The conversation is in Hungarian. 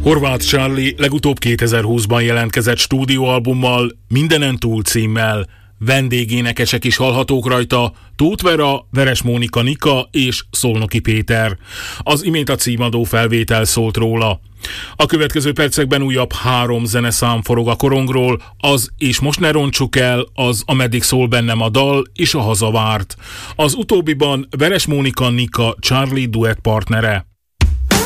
Horváth Charlie legutóbb 2020-ban jelentkezett stúdióalbummal, Mindenen túl címmel. Vendégénekesek is hallhatók rajta, Tóth Vera, Veres Mónika Nika és Szolnoki Péter. Az imént a címadó felvétel szólt róla. A következő percekben újabb 3 zeneszám forog a korongról, az És most ne roncsuk el, az Ameddig szól bennem a dal és a Hazavárt. Az utóbbiban Veres Mónika Nika Charlie duett partnere.